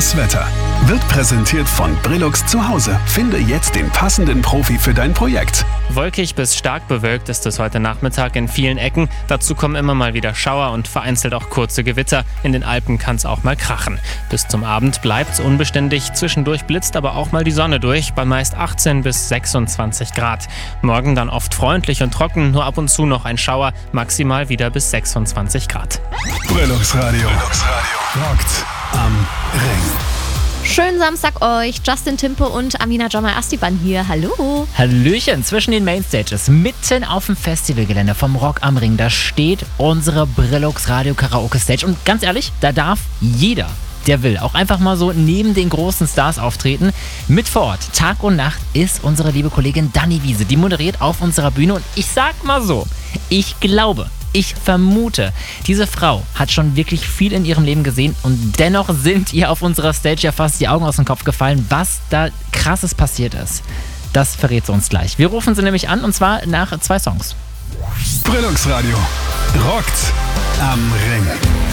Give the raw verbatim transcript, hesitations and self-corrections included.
Das Wetter wird präsentiert von Brillux zu Hause. Finde jetzt den passenden Profi für dein Projekt. Wolkig bis stark bewölkt ist es heute Nachmittag in vielen Ecken. Dazu kommen immer mal wieder Schauer und vereinzelt auch kurze Gewitter. In den Alpen kann es auch mal krachen. Bis zum Abend bleibt es unbeständig. Zwischendurch blitzt aber auch mal die Sonne durch, bei meist achtzehn bis sechsundzwanzig Grad. Morgen dann oft freundlich und trocken, nur ab und zu noch ein Schauer, maximal wieder bis sechsundzwanzig Grad. Brillux Radio. Brillux Radio. Rockt am Ring. Schönen Samstag euch, Justin Timpe und Amina Jamal Astiban hier. Hallo. Hallöchen, zwischen den Mainstages, mitten auf dem Festivalgelände vom Rock am Ring, da steht unsere Brillux Radio Karaoke Stage. Und ganz ehrlich, da darf jeder, der will, auch einfach mal so neben den großen Stars auftreten. Mit vor Ort, Tag und Nacht, ist unsere liebe Kollegin Dani Wiese. Die moderiert auf unserer Bühne und ich sag mal so, ich glaube, ich vermute, diese Frau hat schon wirklich viel in ihrem Leben gesehen und dennoch sind ihr auf unserer Stage ja fast die Augen aus dem Kopf gefallen, was da Krasses passiert ist. Das verrät sie uns gleich. Wir rufen sie nämlich an und zwar nach zwei Songs. Brillux Radio. Rockt am Ring.